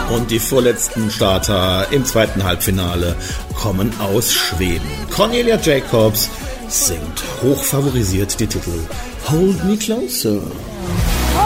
Und die vorletzten Starter im zweiten Halbfinale kommen aus Schweden. Cornelia Jacobs singt hochfavorisiert die Titel Hold Me Closer.